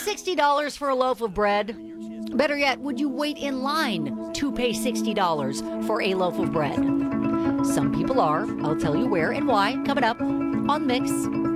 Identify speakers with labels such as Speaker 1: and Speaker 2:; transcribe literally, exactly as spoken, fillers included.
Speaker 1: sixty dollars for a loaf of bread? Better yet, would you wait in line to pay sixty dollars for a loaf of bread? Some people are. I'll tell you where and why coming up on Mix